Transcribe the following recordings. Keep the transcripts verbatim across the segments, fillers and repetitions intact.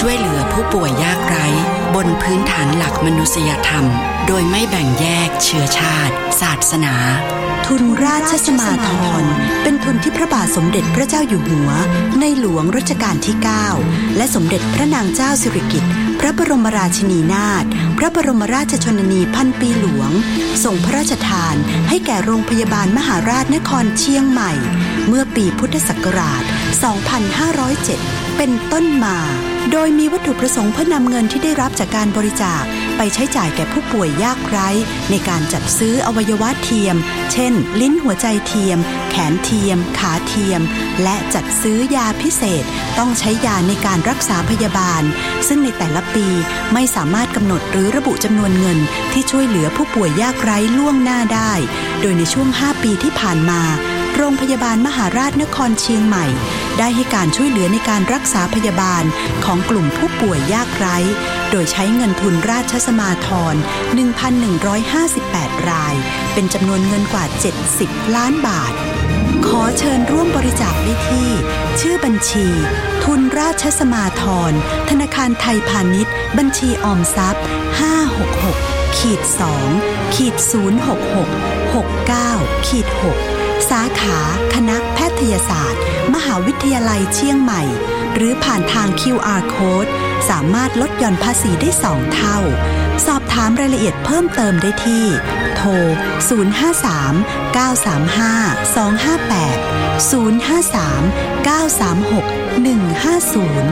ช่วยเหลือผู้ป่วยยากไร้บนพื้นฐานหลักมนุษยธรรมโดยไม่แบ่งแยกเชื้อชาติศาสนาทุนราชสมาภรณ์เป็นทุนที่พระบาทสมเด็จพระเจ้าอยู่หัวในหลวงรัชกาลที่เก้าและสมเด็จพระนางเจ้าสิริกิติ์พระบรมราชินีนาถพระบรมราชชนนีพันปีหลวงทรงพระราชทานให้แก่โรงพยาบาลมหาราชนครเชียงใหม่เมื่อปีพุทธศักราชสองพันห้าร้อยเจ็ดเป็นต้นมาโดยมีวัตถุประสงค์เพื่อนำเงินที่ได้รับจากการบริจาคไปใช้จ่ายแก่ผู้ป่วยยากไร้ในการจัดซื้ออวัยวะเทียมเช่นลิ้นหัวใจเทียมแขนเทียมขาเทียมและจัดซื้อยาพิเศษต้องใช้ยาในการรักษาพยาบาลซึ่งในแต่ละปีไม่สามารถกำหนดหรือระบุจำนวนเงินที่ช่วยเหลือผู้ป่วยยากไร้ล่วงหน้าได้โดยในช่วงห้าปีที่ผ่านมาโรงพยาบาลมหาราชนครเชียงใหม่ได้ให้การช่วยเหลือในการรักษาพยาบาลของกลุ่มผู้ป่วยยากไร้โดยใช้เงินทุนราชสมาภรณ์ หนึ่งพันหนึ่งร้อยห้าสิบแปด รายเป็นจำนวนเงินกว่าเจ็ดสิบล้านบาทขอเชิญร่วมบริจาคได้ที่ชื่อบัญชีทุนราชสมาภรณ์ธนาคารไทยพาณิชย์บัญชีออมทรัพย์ห้าหกหก สอง ศูนย์ หกหก หกเก้า หกสาขาคณะแพทยศาสตร์มหาวิทยาลัยเชียงใหม่หรือผ่านทาง คิว อาร์ Code สามารถลดหย่อนภาษีได้สองเท่าสอบถามรายละเอียดเพิ่มเติมได้ที่โทรศูนย์ ห้า สาม เก้า สาม ห้า สอง ห้า แปด ศูนย์ ห้า สาม เก้า สาม หก หนึ่ง ห้า ศูนย์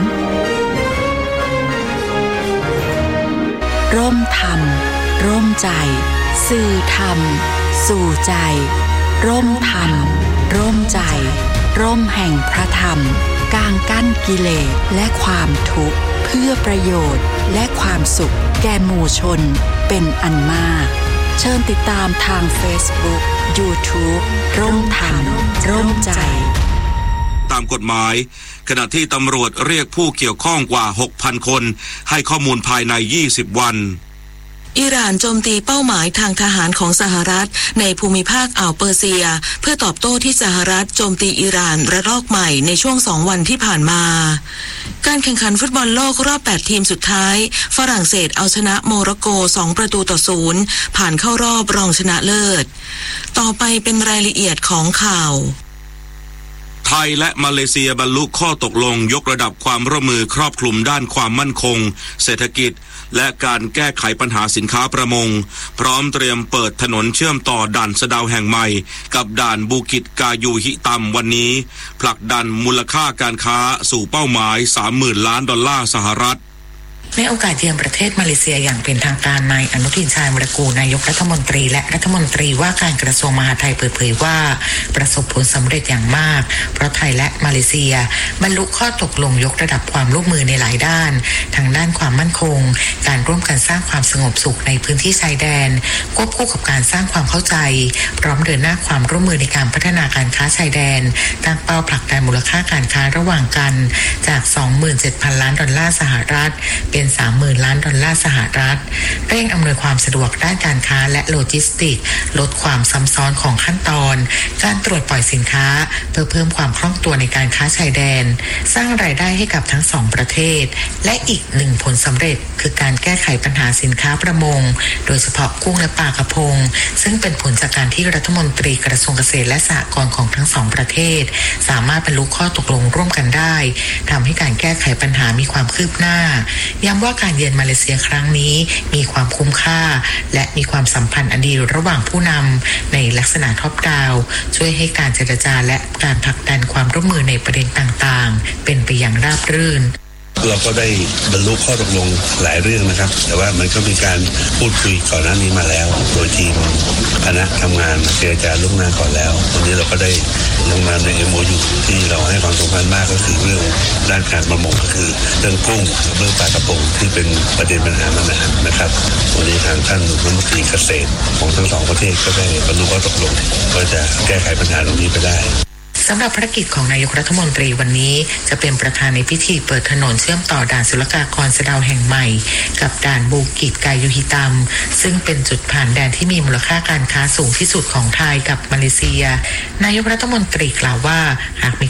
ร่มธรรมร่มใจสื่อธรรมสู่ใจร่มธรรมร่มใจร่มแห่งพระธรรมกางกั้นกิเลสและความทุกข์เพื่อประโยชน์และความสุขแก่หมู่ชนเป็นอันมากเชิญติดตามทาง Facebook YouTube ร่มธรรมร่มใจตามกฎหมายขณะที่ตำรวจเรียกผู้เกี่ยวข้องกว่า หกพัน คนให้ข้อมูลภายในยี่สิบวันอิหร่านโจมตีเป้าหมายทางทหารของสหรัฐในภูมิภาคอ่าวเปอร์เซียเพื่อตอบโต้ที่สหรัฐโจมตีอิหร่านระลอกใหม่ในช่วงสองวันที่ผ่านมาการแข่งขันฟุตบอลโลกรอบแปดทีมสุดท้ายฝรั่งเศสเอาชนะโมร็อกโกสองประตูต่อศูนย์ผ่านเข้ารอบรองชนะเลิศต่อไปเป็นรายละเอียดของข่าวไทยและมาเลเซียบรรลุข้อตกลงยกระดับความร่วมมือครอบคลุมด้านความมั่นคงเศรษฐกิจและการแก้ไขปัญหาสินค้าประมงพร้อมเตรียมเปิดถนนเชื่อมต่อด่านสะดาวแห่งใหม่กับด่านบูกิตกายูฮิตัมวันนี้ผลักดันมูลค่าการค้าสู่เป้าหมาย สามหมื่น ล้านดอลลาร์สหรัฐในโอกาสเยือนประเทศมาเลเซียอย่างเป็นทางการนายอนุทินชาญวิรากูลนายกรัฐมนตรีและรัฐมนตรีว่าการกระทรวงมหาดไทยเปิดเผยว่าประสบผลสำเร็จอย่างมากเพราะไทยและมาเลเซียบรรลุข้อตกลงยกระดับความร่วมมือในหลายด้านทั้งด้านความมั่นคงการร่วมกันสร้างความสงบสุขในพื้นที่ชายแดนควบคู่กับการสร้างความเข้าใจพร้อมเดินหน้าความร่วมมือในการพัฒนาการค้าชายแดนตั้งเป้าผลักดันมูลค่าการค้าระหว่างกันจาก สองหมื่นเจ็ดพัน ล้านดอลลาร์สหรัฐเป็น สามหมื่น ล้านดอลลาร์สหรัฐเร่งอำนวยความสะดวกด้านการค้าและโลจิสติกส์ลดความซับซ้อนของขั้นตอนการตรวจปล่อยสินค้าเพื่อเพิ่มความคล่องตัวในการค้าชายแดนสร้างรายได้ให้กับทั้งสองประเทศและอีกหนึ่งผลสำเร็จคือการแก้ไขปัญหาสินค้าประมงโดยเฉพาะกุ้งและปลากระพงซึ่งเป็นผลจากการที่รัฐมนตรีกระทรวงเกษตรและสหกรณ์ของทั้งสองประเทศสามารถบรรลุข้อตกลงร่วมกันได้ทำให้การแก้ไขปัญหามีความคืบหน้าย้ำว่าการเยือนมาเลเซียครั้งนี้มีความคุ้มค่าและมีความสัมพันธ์อันดีระหว่างผู้นำในลักษณะท็อปดาวน์ช่วยให้การเจรจาและการผลักดันความร่วมมือในประเด็นต่างๆเป็นไปอย่างราบรื่นเราก็ได้บรรลุข้อตกลงหลายเรื่องนะครับแต่ว่ามันก็มีการพูดคุยก่อนหน้านี้มาแล้วโดยทีมคณะทำงานเจรจาล่วงหน้าก่อนแล้ววันนี้เราก็ได้ลงนามใน เอ็ม โอ ยู ที่เราให้ความสำคัญมากก็คือเรื่องด้านการประมงก็คือเรื่องกุ้งเรื่องปลากระพงที่เป็นประเด็นปัญหามานานนะครับวันนี้ทางท่านรัฐมนตรีเกษตรของทั้งสองประเทศก็ได้บรรลุข้อตกลงว่าจะแก้ไขปัญหาตรงนี้ไปได้สำหรับภารกิจของนายกรัฐมนตรีวันนี้จะเป็นประธานในพิธีเปิดถนนเชื่อมต่อด่านศุลกากรสะดาวแห่งใหม่กับด่านบูกิตกายูฮิตัมซึ่งเป็นจุดผ่านแดนที่มีมูลค่าการค้าสูงที่สุดของไทยกับมาเลเซียนายกรัฐมนตรีกล่าวว่าหากมี